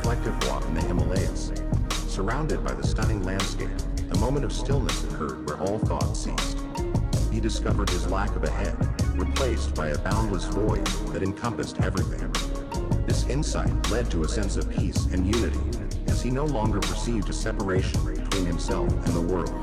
reflective walk in the Himalayas. Surrounded by the stunning landscape, a moment of stillness occurred where all thought ceased. He discovered his lack of a head, replaced by a boundless void that encompassed everything. This insight led to a sense of peace and unity, as he no longer perceived a separation between himself and the world.